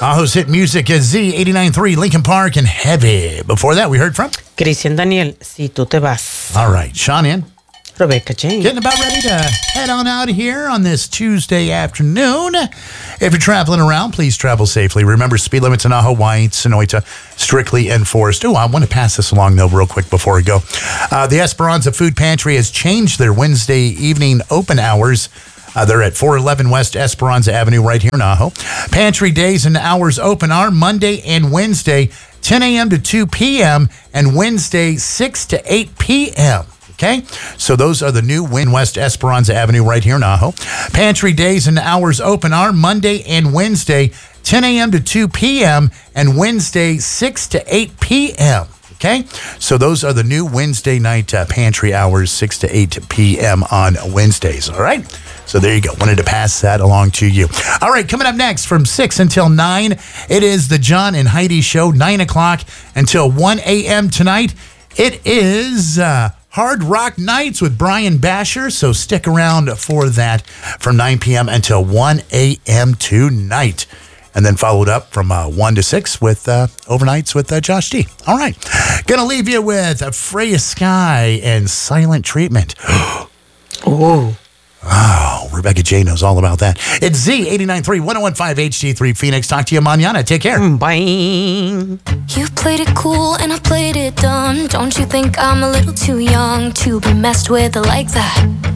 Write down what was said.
Aho's hit music is Z89.3, Lincoln Park, and Heavy. Before that, we heard from Cristian Daniel, Si Tú Te Vas. All right, Sean in. Rebecca Jane. Getting about ready to head on out of here on this Tuesday afternoon. If you're traveling around, please travel safely. Remember, speed limits in Aho, White, Sonoita, strictly enforced. Oh, I want to pass this along, though, real quick before we go. The Esperanza Food Pantry has changed their Wednesday evening open hours. They're at 411 West Esperanza Avenue right here in Aho. Pantry days and hours open are Monday and Wednesday, 10 a.m. to 2 p.m., and Wednesday, 6 to 8 p.m., okay? So those are the new Win West Esperanza Avenue right here in Aho. Pantry days and hours open are Monday and Wednesday, 10 a.m. to 2 p.m., and Wednesday, 6 to 8 p.m., okay? So those are the new Wednesday night pantry hours, 6 to 8 p.m. on Wednesdays, all right? So there you go. Wanted to pass that along to you. All right, coming up next from 6 until 9, it is the John and Heidi Show, 9 o'clock until 1 a.m. tonight. It is Hard Rock Nights with Brian Basher, so stick around for that from 9 p.m. until 1 a.m. tonight. And then followed up from 1 to 6 with Overnights with Josh D. All right. Going to leave you with Freya Sky and Silent Treatment. Oh. Oh, Rebecca J knows all about that. It's Z89.3, 101.5 HD3 Phoenix. Talk to you mañana. Take care. Bye. You played it cool and I played it dumb. Don't you think I'm a little too young to be messed with like that?